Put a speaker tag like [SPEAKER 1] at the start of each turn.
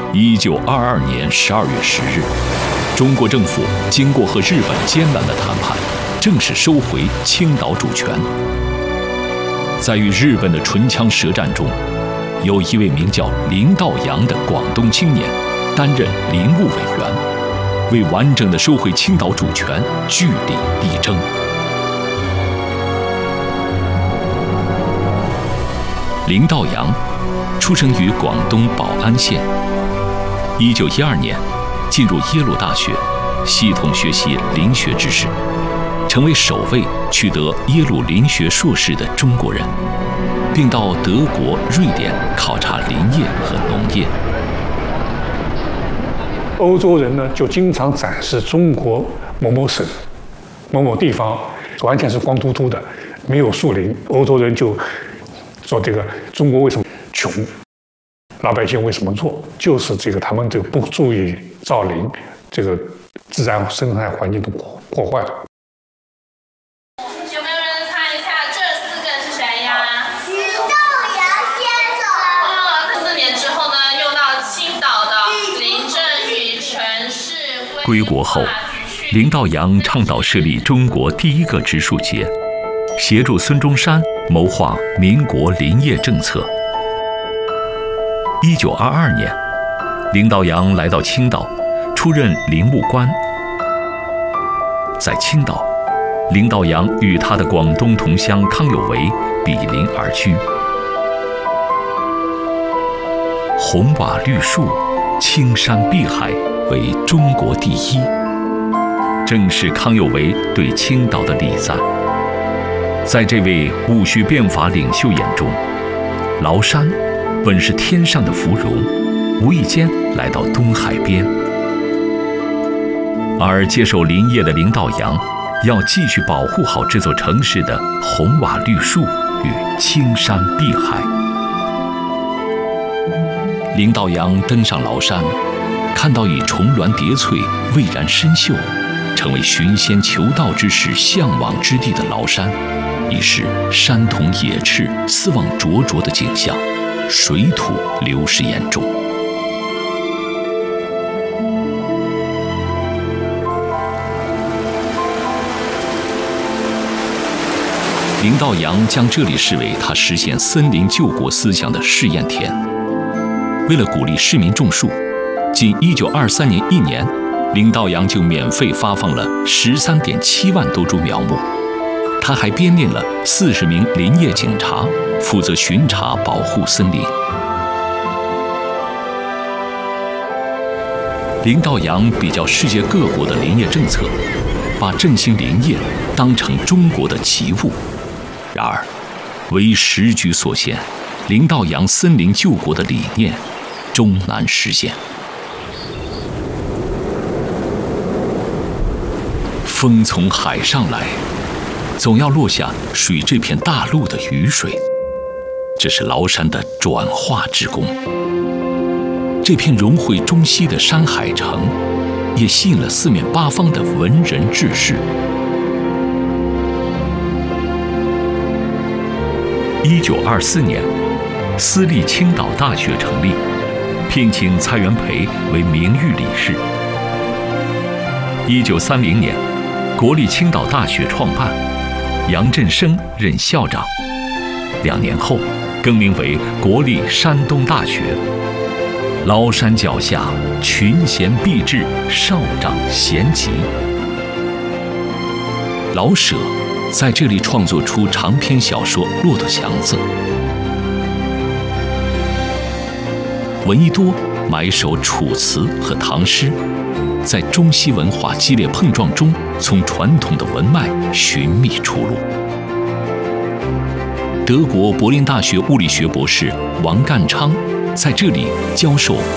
[SPEAKER 1] 1922年12月10日，中国政府经过和日本艰难的谈判，正式收回青岛主权。在与日本的唇枪舌战中，有一位名叫林道阳的广东青年担任林务委员，为完整的收回青岛主权据理力争。林道阳出生于广东宝安县，1912年进入耶鲁大学，系统学习林学知识，成为首位取得耶鲁林学硕士的中国人，并到德国、瑞典考察林业和农业。
[SPEAKER 2] 欧洲人呢，就经常展示中国某某省、某某地方完全是光秃秃的，没有树林。欧洲人就说这个中国为什么穷，老百姓为什么弱，就是这个他们这个不注意造林，这个自然生态环境的破坏了。
[SPEAKER 3] 有没有人猜一下这4个是谁呀？
[SPEAKER 4] 林道阳先生。
[SPEAKER 3] 4年之后呢，又到青岛的林郑与城市
[SPEAKER 1] 归国后，林道阳倡导设立中国第一个植树节，协助孙中山谋划民国林业政策。1922年，林道阳来到青岛，出任林务官。在青岛，林道阳与他的广东同乡康有为比邻而居。红瓦绿树，青山碧海，为中国第一，正是康有为对青岛的礼赞。在这位戊戌变法领袖眼中，崂山本是天上的芙蓉，无意间来到东海边。而接手林业的林道阳，要继续保护好这座城市的红瓦绿树与青山碧海。林道阳登上崂山，看到以重峦叠翠、蔚然深秀，成为寻仙求道之士向往之地的崂山，已是山童野赤、斯望灼灼的景象，水土流失严重。林道阳将这里视为他实现森林救国思想的试验田。为了鼓励市民种树，仅1923年1年，林道阳就免费发放了13.7万多株苗木。他还编练了40名林业警察，负责巡查保护森林。林道阳比较世界各国的林业政策，把振兴林业当成中国的急务。然而，为时局所限，林道阳森林救国的理念终难实现。风从海上来，总要落下水这片大陆的雨水，这是崂山的转化之功。这片融汇中西的山海城，也吸引了四面八方的文人志士。1924年，私立青岛大学成立，聘请蔡元培为名誉理事。1930年，国立青岛大学创办，杨振声任校长。2年后，更名为国立山东大学。崂山脚下，群贤毕至，少长咸集。老舍在这里创作出长篇小说《骆驼祥子》。闻一多埋首楚辞和唐诗，在中西文化激烈碰撞中，从传统的文脉寻觅出路。德国柏林大学物理学博士王干昌在这里教授